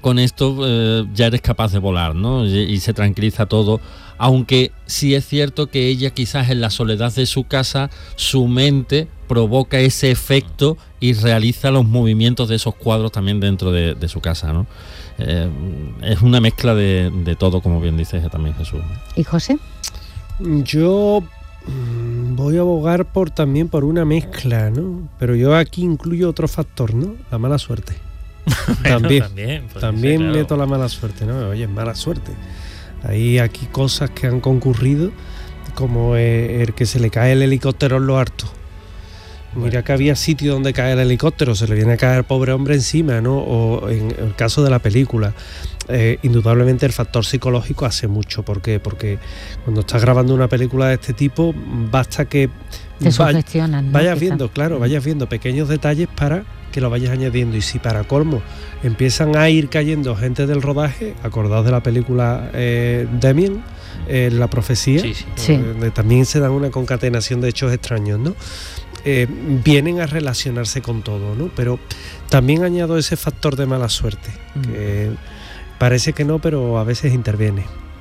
con esto ya eres capaz de volar, ¿no? Y se tranquiliza todo, aunque sí es cierto que ella quizás en la soledad de su casa, su mente provoca ese efecto y realiza los movimientos de esos cuadros también dentro de su casa, ¿no? Es una mezcla de todo, como bien dices también, Jesús. ¿Y José? Yo voy a abogar también por una mezcla, ¿no? Pero yo aquí incluyo otro factor, ¿no? La mala suerte. Bueno, también claro. meto la mala suerte, ¿no? Oye, mala suerte. Hay aquí cosas que han concurrido, como el que se le cae el helicóptero en lo harto. Mira que había sitio donde cae el helicóptero, se le viene a caer al pobre hombre encima, ¿no? O en el caso de la película, indudablemente el factor psicológico hace mucho. ¿Por qué? Porque cuando estás grabando una película de este tipo, basta que te sugestionan, ¿no? vayas viendo, claro, vayas viendo pequeños detalles para que lo vayas añadiendo. Y si para colmo empiezan a ir cayendo gente del rodaje, acordaos de la película Damien, La Profecía, Sí. donde también se dan una concatenación de hechos extraños, ¿no? Vienen a relacionarse con todo, ¿no? Pero también añado ese factor de mala suerte, que parece que no, pero a veces interviene.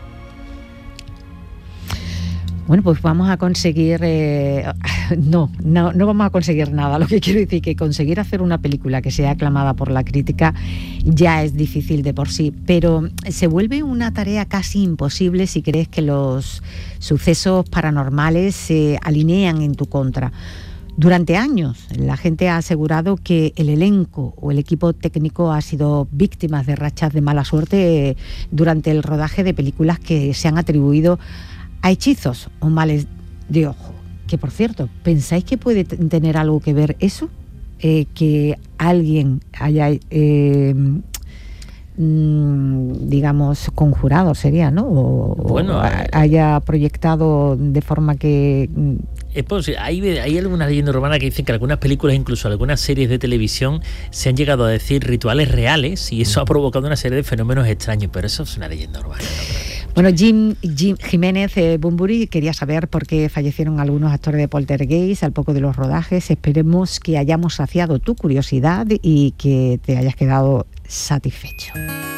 Bueno, pues vamos a conseguir... No vamos a conseguir nada. Lo que quiero decir que conseguir hacer una película que sea aclamada por la crítica ya es difícil de por sí, pero se vuelve una tarea casi imposible si crees que los sucesos paranormales se alinean en tu contra. Durante años, la gente ha asegurado que el elenco o el equipo técnico ha sido víctimas de rachas de mala suerte durante el rodaje de películas que se han atribuido a hechizos o males de ojo. Que, por cierto, ¿pensáis que puede tener algo que ver eso? Que alguien haya, digamos, conjurado sería, ¿no? Bueno, haya proyectado de forma que... Es posible. Hay algunas leyendas urbanas que dicen que algunas películas, incluso algunas series de televisión, se han llegado a decir rituales reales y eso ha provocado una serie de fenómenos extraños, pero eso es una leyenda urbana. Bueno, Jim Jiménez Bunbury quería saber por qué fallecieron algunos actores de Poltergeist al poco de los rodajes. Esperemos que hayamos saciado tu curiosidad y que te hayas quedado satisfecho.